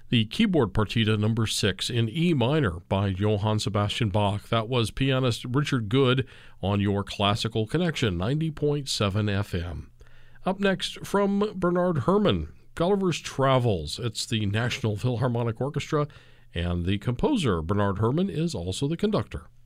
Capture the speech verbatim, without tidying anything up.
The keyboard partita number six in E minor by Johann Sebastian Bach. That was pianist Richard Good on your Classical Connection, ninety point seven F M. Up next, from Bernard Herrmann, Gulliver's Travels. It's the National Philharmonic Orchestra, and the composer, Bernard Herrmann, is also the conductor.